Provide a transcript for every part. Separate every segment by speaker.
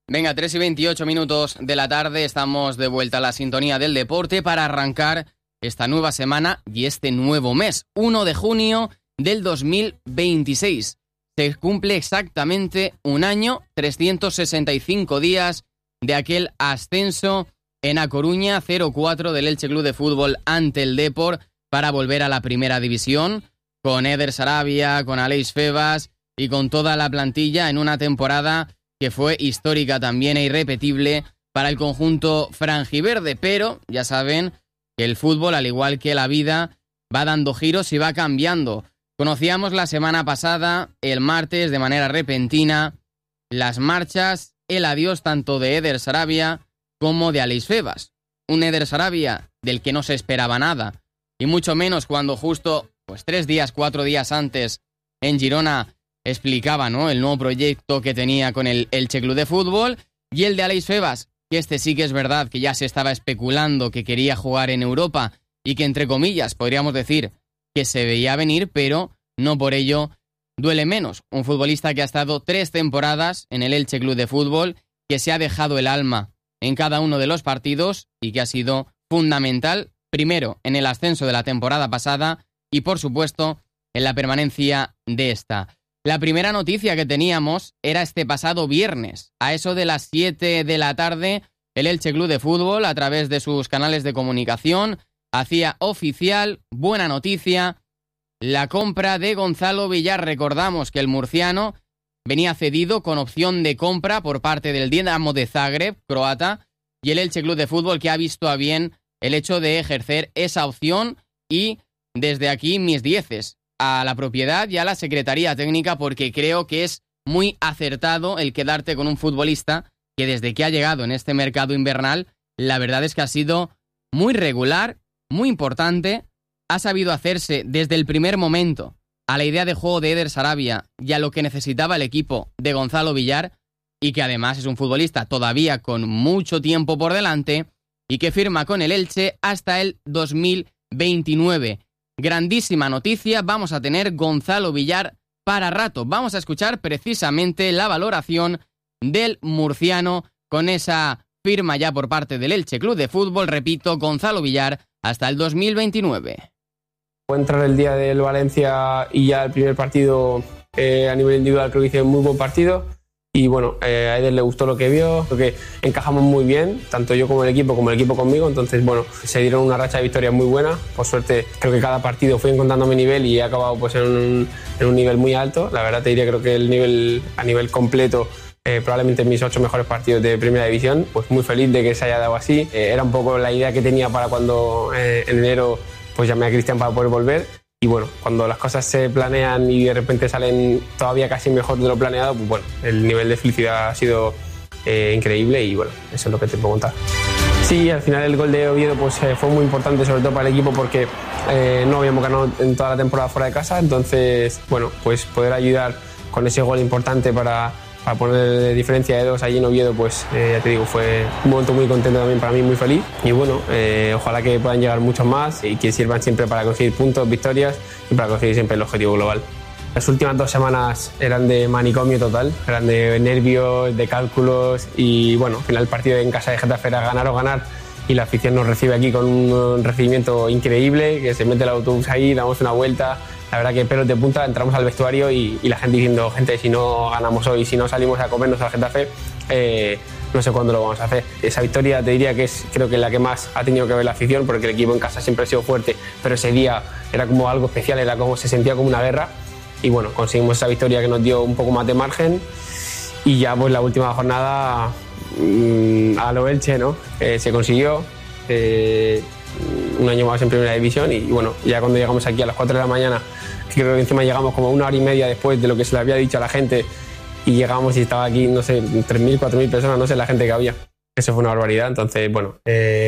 Speaker 1: Venga, 3:28 de la tarde, estamos de vuelta a la sintonía del deporte para arrancar esta nueva semana y este nuevo mes, 1 de junio del 2026. Se cumple exactamente un año, 365 días de aquel ascenso en A Coruña, 0-4 del Elche Club de Fútbol ante el Depor para volver a la primera división, con Eder Sarabia, con Aleix Febas y con toda la plantilla en una temporada que fue histórica también e irrepetible para el conjunto franjiverde, pero ya saben que el fútbol, al igual que la vida, va dando giros y va cambiando. Conocíamos la semana pasada, el martes, de manera repentina, las marchas, el adiós tanto de Eder Sarabia como de Aleix Febas. Un Eder Sarabia del que no se esperaba nada, y mucho menos cuando justo 4 días antes en Girona explicaba, ¿no?, el nuevo proyecto que tenía con el Elche Club de Fútbol, y el de Aleix Febas, que este sí que es verdad que ya se estaba especulando que quería jugar en Europa y que, entre comillas, podríamos decir que se veía venir, pero no por ello duele menos. Un futbolista que ha estado 3 temporadas en el Elche Club de Fútbol, que se ha dejado el alma en cada uno de los partidos y que ha sido fundamental, primero en el ascenso de la temporada pasada y, por supuesto, en la permanencia de esta. La primera noticia que teníamos era este pasado viernes. A eso de las 7 de la tarde, el Elche Club de Fútbol, a través de sus canales de comunicación, hacía oficial, buena noticia, la compra de Gonzalo Villar. Recordamos que el murciano venía cedido con opción de compra por parte del Dinamo de Zagreb, croata, y el Elche Club de Fútbol que ha visto a bien el hecho de ejercer esa opción, y desde aquí mis dieces a la propiedad y a la Secretaría Técnica, porque creo que es muy acertado el quedarte con un futbolista que desde que ha llegado en este mercado invernal, la verdad es que ha sido muy regular, muy importante, ha sabido hacerse desde el primer momento a la idea de juego de Eder Sarabia y a lo que necesitaba el equipo de Gonzalo Villar, y que además es un futbolista todavía con mucho tiempo por delante y que firma con el Elche hasta el 2029. Grandísima noticia, vamos a tener Gonzalo Villar para rato. Vamos a escuchar precisamente la valoración del murciano con esa firma ya por parte del Elche Club de Fútbol. Repito, Gonzalo Villar hasta el 2029.
Speaker 2: Fue entrar el día del Valencia y ya el primer partido a nivel individual creo que hice un muy buen partido. Y bueno, a Eder le gustó lo que vio, creo que encajamos muy bien, tanto yo como el equipo conmigo, entonces bueno, se dieron una racha de victorias muy buena. Por suerte creo que cada partido fui encontrando mi nivel y he acabado pues en un nivel muy alto. La verdad te diría, creo que el nivel a nivel completo, probablemente mis 8 mejores partidos de primera división, pues muy feliz de que se haya dado así. Era un poco la idea que tenía para cuando en enero pues llamé a Cristian para poder volver. Y bueno, cuando las cosas se planean y de repente salen todavía casi mejor de lo planeado, pues bueno, el nivel de felicidad ha sido increíble y bueno, eso es lo que te puedo contar. Sí, al final el gol de Oviedo pues, fue muy importante, sobre todo para el equipo, porque no habíamos ganado en toda la temporada fuera de casa, entonces bueno, pues poder ayudar con ese gol importante para poner diferencia de 2 allí en Oviedo, pues ya te digo, fue un momento muy contento también para mí, muy feliz. Y bueno, ojalá que puedan llegar muchos más y que sirvan siempre para conseguir puntos, victorias y para conseguir siempre el objetivo global. Las últimas 2 semanas eran de manicomio total, eran de nervios, de cálculos y bueno, al final el partido en casa de Getafe era ganar o ganar y la afición nos recibe aquí con un recibimiento increíble, que se mete el autobús ahí, damos una vuelta. La verdad que pelos de punta, entramos al vestuario y la gente diciendo, gente, si no ganamos hoy, si no salimos a comernos al Getafe, no sé cuándo lo vamos a hacer. Esa victoria te diría que es, creo que la que más ha tenido que ver la afición, porque el equipo en casa siempre ha sido fuerte, pero ese día era como algo especial, era como, se sentía como una guerra. Y bueno, conseguimos esa victoria que nos dio un poco más de margen y ya pues la última jornada a lo Elche, ¿no? Se consiguió. Un año más en primera división y bueno, ya cuando llegamos aquí a las 4 de la mañana, que creo que encima llegamos como 1 hora y media después de lo que se le había dicho a la gente, y llegamos y estaba aquí, no sé, 3.000, 4.000 personas, no sé la gente que había. Eso fue una barbaridad. Entonces, bueno,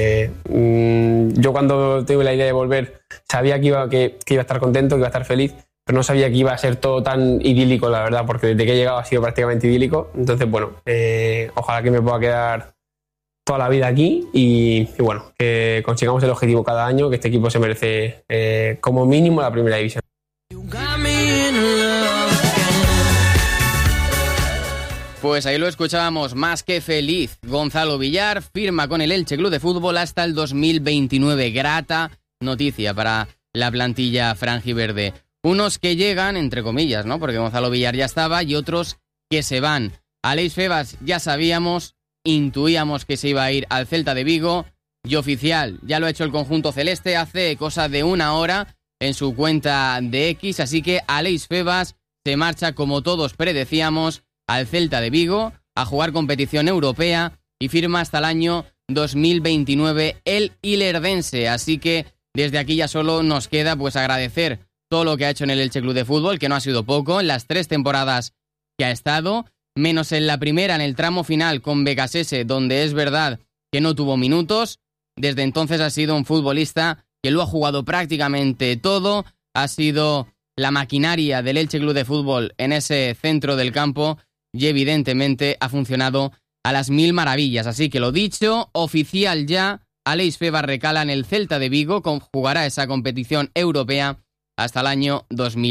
Speaker 2: yo cuando tuve la idea de volver sabía que iba a estar contento, que iba a estar feliz, pero no sabía que iba a ser todo tan idílico, la verdad, porque desde que he llegado ha sido prácticamente idílico. Entonces, bueno, ojalá que me pueda quedar toda la vida aquí y bueno, que consigamos el objetivo cada año, que este equipo se merece como mínimo la primera división.
Speaker 1: Pues ahí lo escuchábamos, más que feliz. Gonzalo Villar firma con el Elche Club de Fútbol hasta el 2029. Grata noticia para la plantilla franjiverde. Unos que llegan, entre comillas, ¿no? Porque Gonzalo Villar ya estaba, y otros que se van. Aleix Febas ya sabíamos, intuíamos que se iba a ir al Celta de Vigo, y oficial, ya lo ha hecho el conjunto celeste hace cosa de una hora en su cuenta de X, así que Aleix Febas se marcha, como todos predecíamos, al Celta de Vigo a jugar competición europea y firma hasta el año 2029 el ilerdense. Así que desde aquí ya solo nos queda pues agradecer todo lo que ha hecho en el Elche Club de Fútbol, que no ha sido poco, en las 3 temporadas que ha estado, menos en la primera, en el tramo final con Becasese, donde es verdad que no tuvo minutos. Desde entonces ha sido un futbolista que lo ha jugado prácticamente todo, ha sido la maquinaria del Elche Club de Fútbol en ese centro del campo, y evidentemente ha funcionado a las 1000 maravillas. Así que lo dicho, oficial ya, Aleix Febas recala en el Celta de Vigo, jugará esa competición europea hasta el año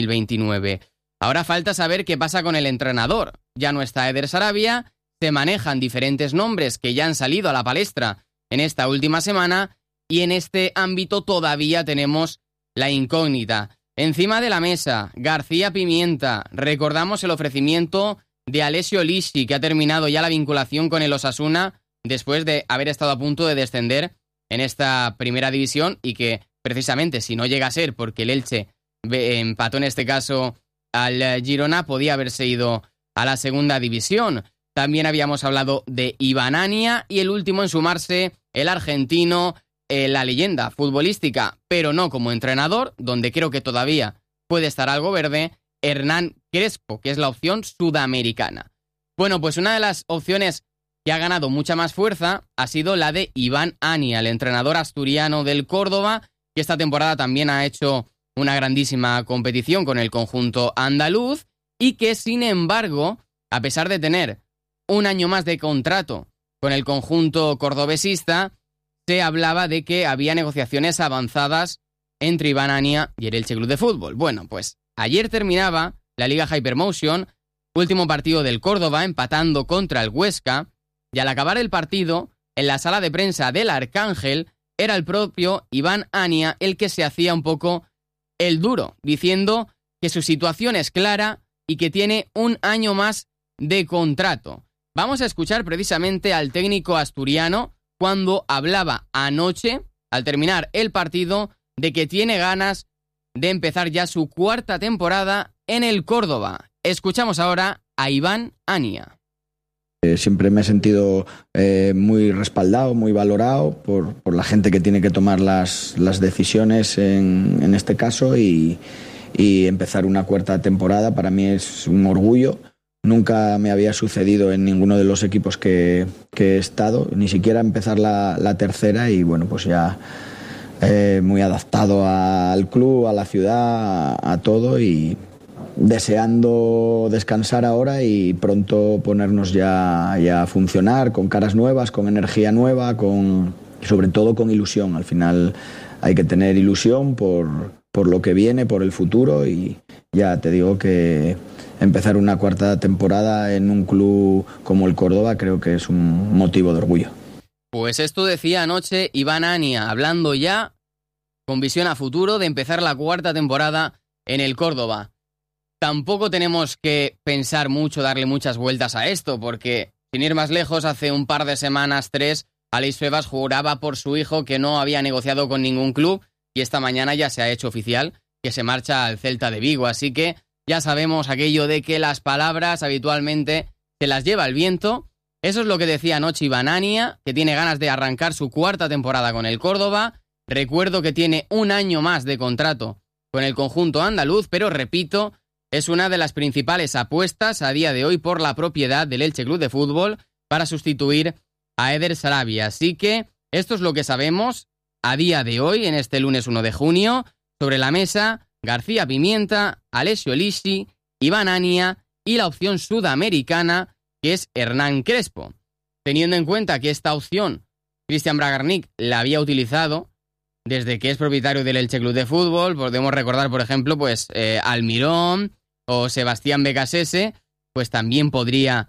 Speaker 1: 2029. Ahora falta saber qué pasa con el entrenador. Ya no está Eder Sarabia, se manejan diferentes nombres que ya han salido a la palestra en esta última semana, y en este ámbito todavía tenemos la incógnita. Encima de la mesa, García Pimienta. Recordamos el ofrecimiento de Alessio Lisci, que ha terminado ya la vinculación con el Osasuna después de haber estado a punto de descender en esta primera división, y que precisamente si no llega a ser porque el Elche empató en este caso al Girona, podía haberse ido a la segunda división. También habíamos hablado de Iván Ania, y el último en sumarse, el argentino, la leyenda futbolística, pero no como entrenador, donde creo que todavía puede estar algo verde, Hernán Crespo, que es la opción sudamericana. Bueno, pues una de las opciones que ha ganado mucha más fuerza ha sido la de Iván Ania, el entrenador asturiano del Córdoba, que esta temporada también ha hecho una grandísima competición con el conjunto andaluz, y que sin embargo, a pesar de tener un año más de contrato con el conjunto cordobesista, se hablaba de que había negociaciones avanzadas entre Iván Ania y el Elche Club de Fútbol. Bueno, pues ayer terminaba la Liga Hypermotion, último partido del Córdoba, empatando contra el Huesca, y al acabar el partido, en la sala de prensa del Arcángel, era el propio Iván Ania el que se hacía un poco el duro, diciendo que su situación es clara y que tiene un año más de contrato. Vamos a escuchar precisamente al técnico asturiano cuando hablaba anoche, al terminar el partido, de que tiene ganas de empezar ya su 4ª temporada en el Córdoba. Escuchamos ahora a Iván Ania.
Speaker 3: Siempre me he sentido muy respaldado, muy valorado por la gente que tiene que tomar las decisiones en este caso, y empezar una 4ª temporada para mí es un orgullo. Nunca me había sucedido en ninguno de los equipos que he estado, ni siquiera empezar la 3ª, y bueno, pues ya muy adaptado al club, a la ciudad, a todo, y deseando descansar ahora y pronto ponernos ya a funcionar con caras nuevas, con energía nueva, sobre todo con ilusión. Al final hay que tener ilusión por lo que viene, por el futuro, y ya te digo que empezar una 4ª temporada en un club como el Córdoba creo que es un motivo de orgullo.
Speaker 1: Pues esto decía anoche Iván Ania, hablando ya con visión a futuro de empezar la 4ª temporada en el Córdoba. Tampoco tenemos que pensar mucho, darle muchas vueltas a esto, porque sin ir más lejos, hace un par de semanas, 3, Aleix Febas juraba por su hijo que no había negociado con ningún club, y esta mañana ya se ha hecho oficial que se marcha al Celta de Vigo. Así que ya sabemos aquello de que las palabras habitualmente se las lleva el viento. Eso es lo que decía anoche Iván Ania, que tiene ganas de arrancar su 4ª temporada con el Córdoba. Recuerdo que tiene un año más de contrato con el conjunto andaluz, pero repito, es una de las principales apuestas a día de hoy por la propiedad del Elche Club de Fútbol para sustituir a Eder Sarabia. Así que esto es lo que sabemos a día de hoy, en este lunes 1 de junio. Sobre la mesa, García Pimienta, Alessio Lisci, Iván Ania y la opción sudamericana, que es Hernán Crespo. Teniendo en cuenta que esta opción Cristian Bragarnik la había utilizado desde que es propietario del Elche Club de Fútbol, podemos recordar, por ejemplo, pues Almirón o Sebastián Becasese, pues también podría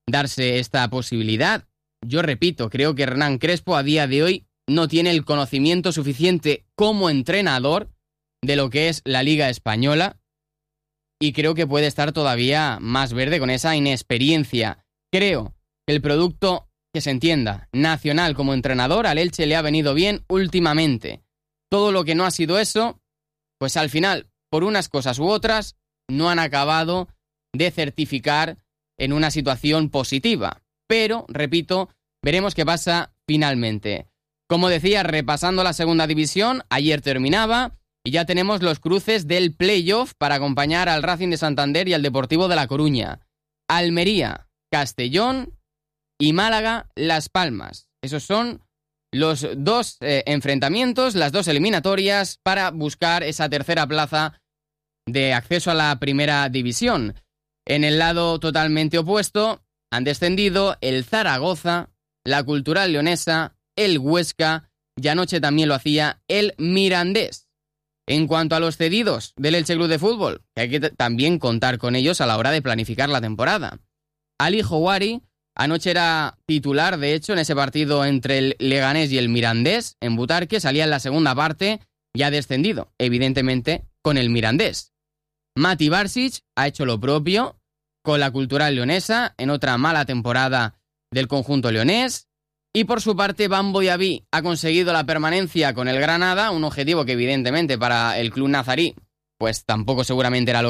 Speaker 1: darse esta posibilidad. Yo repito, creo que Hernán Crespo a día de hoy no tiene el conocimiento suficiente como entrenador de lo que es la Liga Española y creo que puede estar todavía más verde con esa inexperiencia. Creo que el producto, que se entienda, nacional como entrenador, al Elche le ha venido bien últimamente. Todo lo que no ha sido eso, pues al final, por unas cosas u otras, no han acabado de certificar en una situación positiva. Pero, repito, veremos qué pasa finalmente. Como decía, repasando la segunda división, ayer terminaba y ya tenemos los cruces del playoff para acompañar al Racing de Santander y al Deportivo de La Coruña. Almería, Castellón y Málaga, Las Palmas. Esos son los dos enfrentamientos, las dos eliminatorias para buscar esa tercera plaza de acceso a la primera división. En el lado totalmente opuesto han descendido el Zaragoza, la Cultural Leonesa, el Huesca y anoche también lo hacía el Mirandés. En cuanto a los cedidos del Elche Club de Fútbol, que hay que también contar con ellos a la hora de planificar la temporada. Ali Houari anoche era titular, de hecho, en ese partido entre el Leganés y el Mirandés, en Butarque, salía en la segunda parte, ya descendido, evidentemente, con el Mirandés. Mati Barsic ha hecho lo propio con la Cultural Leonesa en otra mala temporada del conjunto leonés. Y por su parte, Bambo Diaby ha conseguido la permanencia con el Granada, un objetivo que evidentemente para el club nazarí pues tampoco seguramente era lo